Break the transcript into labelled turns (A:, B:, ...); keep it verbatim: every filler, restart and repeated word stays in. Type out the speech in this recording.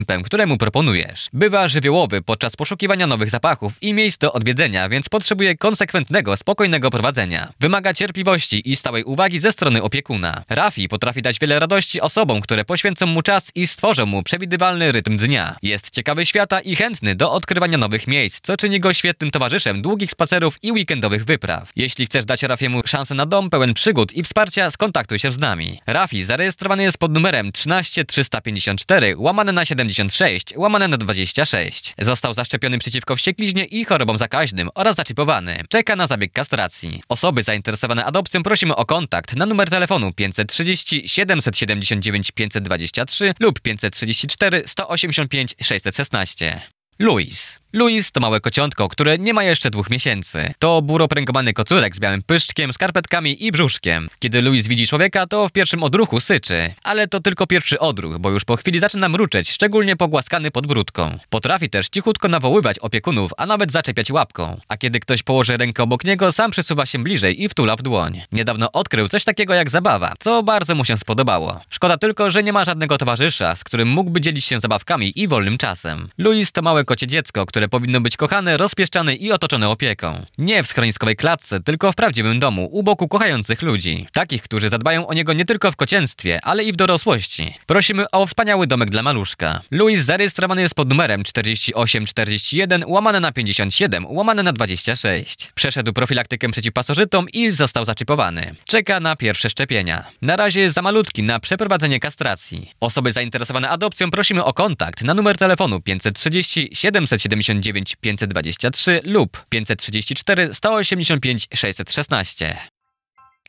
A: któremu proponujesz. Bywa żywiołowy podczas poszukiwania nowych zapachów i miejsc do odwiedzenia, więc potrzebuje konsekwentnego, spokojnego prowadzenia. Wymaga cierpliwości i stałej uwagi ze strony opiekuna. Rafi potrafi dać wiele radości osobom, które poświęcą mu czas i stworzą mu przewidywalny rytm dnia. Jest ciekawy świata i chętny do odkrywania nowych miejsc, co czyni go świetnym towarzyszem długich spacerów i weekendowych wypraw. Jeśli chcesz dać Rafiemu szansę na dom pełen przygód i wsparcia, skontaktuj się z nami. Rafi zarejestrowany jest pod numerem trzynaście trzysta pięćdziesiąt cztery łamane na siedemdziesiąt sześć łamane na dwadzieścia sześć. Został zaszczepiony przeciwko wściekliźnie i chorobom zakaźnym oraz zaczipowany. Czeka na zabieg kastracji. Osoby zainteresowane adopcją prosimy o kontakt na numer telefonu pięćset trzydzieści siedemset siedemdziesiąt dziewięć pięćset dwadzieścia trzy lub pięćset trzydzieści cztery sto osiemdziesiąt pięć sześćset szesnaście. Louis. Louis to małe kociątko, które nie ma jeszcze dwóch miesięcy. To buropręgowany kocurek z białym pyszczkiem, skarpetkami i brzuszkiem. Kiedy Louis widzi człowieka, to w pierwszym odruchu syczy. Ale to tylko pierwszy odruch, bo już po chwili zaczyna mruczeć, szczególnie pogłaskany pod brudką. Potrafi też cichutko nawoływać opiekunów, a nawet zaczepiać łapką. A kiedy ktoś położy rękę obok niego, sam przesuwa się bliżej i wtula w dłoń. Niedawno odkrył coś takiego jak zabawa, co bardzo mu się spodobało. Szkoda tylko, że nie ma żadnego towarzysza, z którym mógłby dzielić się zabawkami i wolnym czasem. Louis to małe kocie dziecko, które powinno być kochane, rozpieszczane i otoczone opieką. Nie w schroniskowej klatce, tylko w prawdziwym domu, u boku kochających ludzi. Takich, którzy zadbają o niego nie tylko w kocięctwie, ale i w dorosłości. Prosimy o wspaniały domek dla maluszka. Louis zarejestrowany jest pod numerem czterdzieści osiem czterdzieści jeden łamane na pięćdziesiąt siedem łamane na dwadzieścia sześć. Przeszedł profilaktykę przeciw pasożytom i został zaczipowany. Czeka na pierwsze szczepienia. Na razie jest za malutki na przeprowadzenie kastracji. Osoby zainteresowane adopcją prosimy o kontakt na numer telefonu pięćset trzydzieści siedemset siedemdziesiąt dziewięć pięćset dwadzieścia trzy lub pięćset trzydzieści cztery sto osiemdziesiąt pięć sześćset szesnaście.